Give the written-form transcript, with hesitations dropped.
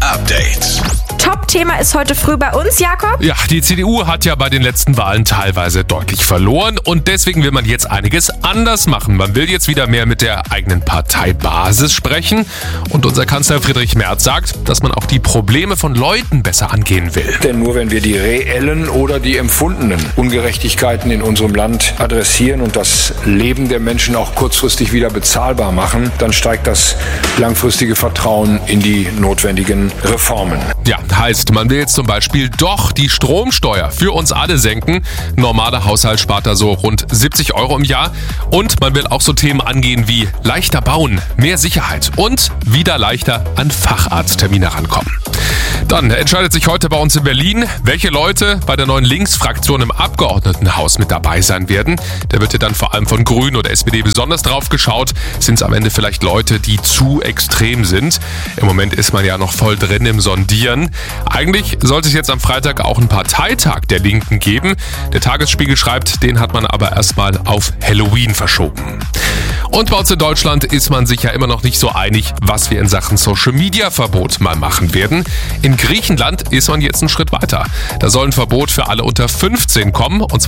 Update. Top-Thema ist heute früh bei uns, Jakob. Ja, die CDU hat ja bei den letzten Wahlen teilweise deutlich verloren und deswegen will man jetzt einiges anders machen. Man will jetzt wieder mehr mit der eigenen Parteibasis sprechen und unser Kanzler Friedrich Merz sagt, dass man auch die Probleme von Leuten besser angehen will. Denn nur wenn wir die reellen oder die empfundenen Ungerechtigkeiten in unserem Land adressieren und das Leben der Menschen auch kurzfristig wieder bezahlbar machen, dann steigt das langfristige Vertrauen in die notwendigen Reformen. Ja, heißt, man will jetzt zum Beispiel doch die Stromsteuer für uns alle senken. Ein normaler Haushalt spart da so rund 70 € im Jahr. Und man will auch so Themen angehen wie leichter bauen, mehr Sicherheit und wieder leichter an Facharzttermine rankommen. Dann entscheidet sich heute bei uns in Berlin, welche Leute bei der neuen Linksfraktion im Abgeordnetenhaus mit dabei sein werden. Da wird ja dann vor allem von Grünen oder SPD besonders drauf geschaut. Sind es am Ende vielleicht Leute, die zu extrem sind? Im Moment ist man ja noch voll drin im Sondieren. Eigentlich sollte es jetzt am Freitag auch einen Parteitag der Linken geben. Der Tagesspiegel schreibt, den hat man aber erstmal auf Halloween verschoben. Und bei uns in Deutschland ist man sich ja immer noch nicht so einig, was wir in Sachen Social-Media-Verbot mal machen werden. In Griechenland ist man jetzt einen Schritt weiter. Da soll ein Verbot für alle unter 15 kommen, und